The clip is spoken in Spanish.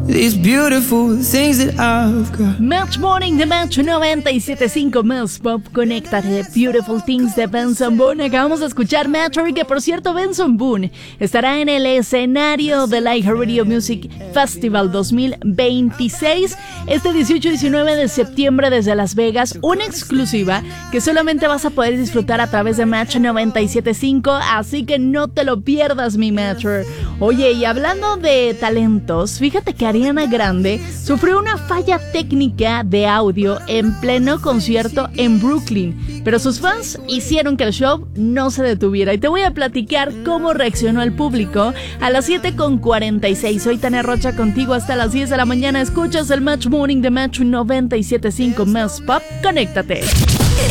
these beautiful things that I've got. Match Morning de Match 97.5 Más Pop. Conéctate. Beautiful Things de Benson Boone. Acabamos de escuchar Match, que por cierto Benson Boone estará en el escenario del iHeartRadio Music Festival 2026 este 18 y 19 de septiembre desde Las Vegas. Una exclusiva que solamente vas a poder disfrutar a través de Match 97.5, así que no te lo pierdas, mi Matcher. Oye, y hablando de talentos, fíjate que Ariana Grande sufrió una falla técnica de audio en pleno concierto en Brooklyn, pero sus fans hicieron que el show no se detuviera, y te voy a platicar cómo reaccionó el público a las 7:46. Soy Tania Rocha contigo hasta las 10 de la mañana. Escuchas el Match Morning de Match 97.5 Más Pop. Conéctate.